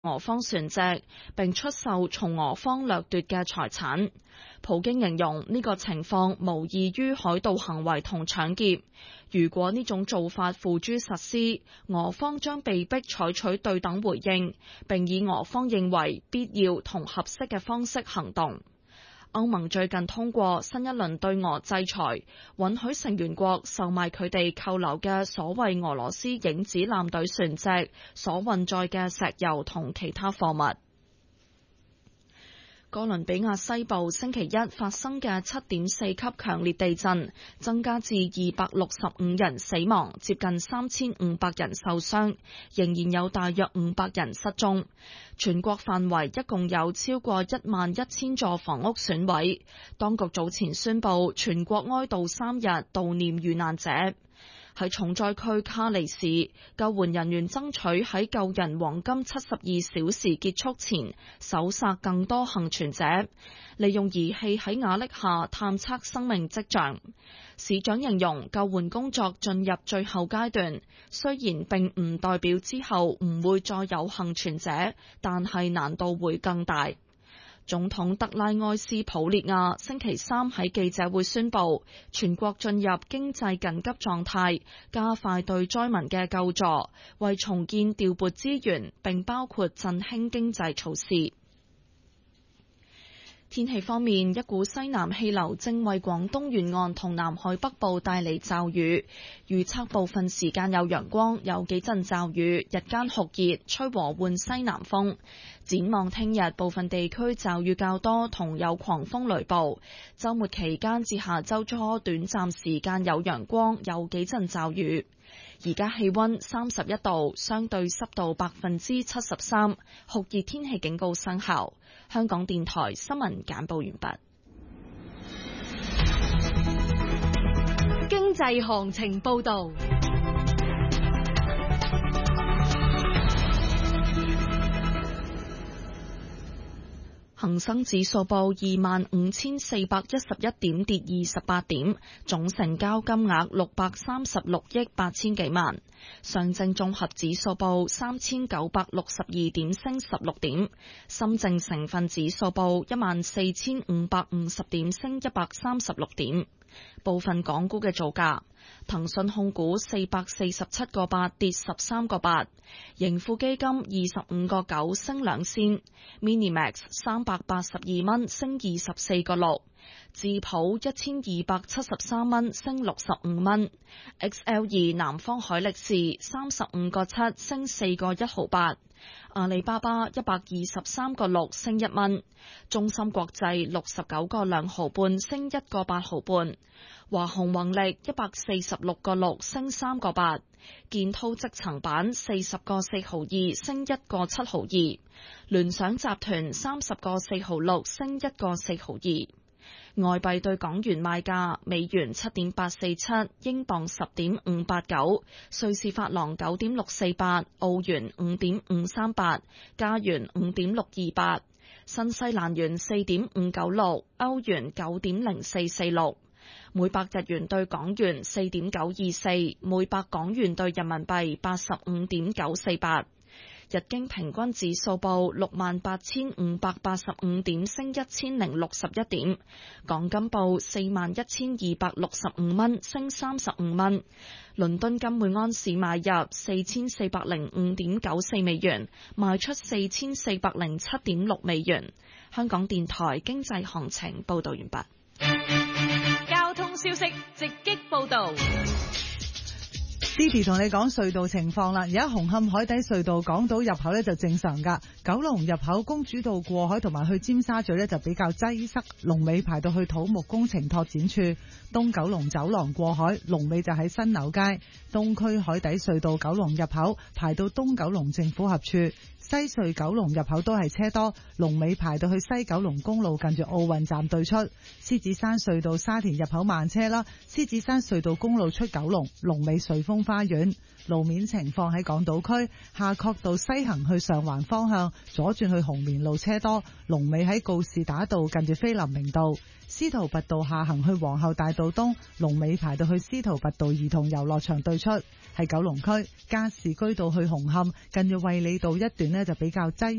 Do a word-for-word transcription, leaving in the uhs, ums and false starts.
俄方船隻，並出售從俄方掠奪嘅財產。普京形容呢個情況無異於海盜行為同搶劫。如果呢種做法付諸實施，俄方將被迫採取對等回應，並以俄方認為必要同合適嘅方式行動。歐盟最近通過新一輪對俄制裁，允許成員國售賣佢哋扣留嘅所謂俄羅斯影子艦隊船隻所運載嘅石油同其他貨物。哥倫比亞西部星期一發生嘅七點四級強烈地震，增加至二百六十五人死亡，接近三千五百人受傷，仍然有大約五百人失蹤。全國範圍一共有超過一萬一千座房屋損毀。當局早前宣布全國哀悼三日，悼念遇難者。喺重災區卡利市，救援人員爭取喺救人黃金七十二小時結束前搜索更多幸存者，利用儀器喺瓦礫下探測生命跡象。市長形容救援工作進入最後階段，雖然並唔代表之後唔會再有幸存者，但係難度會更大。總統德拉埃斯普列亞星期三喺記者會宣布，全國進入經濟緊急狀態，加快對災民嘅救助，為重建調撥資源，並包括振興經濟措施。天氣方面，一股西南氣流正為廣東沿岸同南海北部帶嚟驟雨，預測部分時間有陽光，有幾陣驟雨，日間酷熱，吹和緩西南風。展望聽日，部分地區驟雨較多，同有狂風雷暴。週末期間至下週初，短暫時間有陽光，有幾陣驟雨。而家氣溫三十一度，相對濕度百分之七十三，酷熱天氣警告生效。香港電台新聞簡報完畢。 經濟行情報道。 恒生指數報二萬五千四百一十一點，跌二十八點，總成交金額六百三十六億八千幾萬。上證綜合指數報三千九百六十二點，升十六點。深證成分指數報一萬四千五百五十點，升一百三十六點。部分港股嘅造價：騰訊控股四百四十七個八，跌十三個八；盈富基金二十五個九，升兩仙；Minimax 三百八十二蚊，升二十四個六；智普一千二百七十三蚊，升六十五蚊；X L 二南方海力士三十五個七，升四個一毫八；阿里巴巴一百二十三個六，升一蚊；中芯國際六十九個兩毫半，升一個八毫半；華虹宏力一百四十六個六，升三個八；建滔積層板四十個四毫二，升一個七毫二；聯想集團三十個四毫六，升一個四毫二。外幣對港元賣價：美元七點八四七，英鎊十點五八九，瑞士法郎九點六四八，澳元五點五三八，加元五點六二八，新西蘭元四點五九六，歐元九點零四四六。每百日元對港元四點九二四，每百港元對人民幣八十五點九四八。日經平均指數報六萬八千五百八十五點，升一千零六十一點。港金報四萬一千二百六十五蚊，升三十五蚊。倫敦金每安士買入四千四百零五點九四美元，賣出四千四百零七點六美元。香港電台經濟行情報道完畢。 交通消息直擊報道。 Didi 同你講隧道情況啦，而家紅磡海底隧道港島入口咧就正常噶，九龍入口公主道過海同埋去尖沙咀咧就比較擠塞，龍尾排到去土木工程拓展處，東九龍走廊過海龍尾就喺新樓街，東區海底隧道九龍入口排到東九龍政府合處，西隧九龍入口都係車多，龍尾排到去西九龍公路近住奧運站對出，獅子山隧道沙田入口慢車啦，獅子山隧道公路出九龍龍尾瑞豐花園。路面情況喺港島區夏慤道西行去上環方向左轉去紅棉路車多，龍尾喺告士打道近住菲林明道，司徒拔道下行去皇后大道東龍尾排到去司徒拔道兒童遊樂場對出。喺九龍區加士居道去紅磡近住衛理道一段呢就比較擠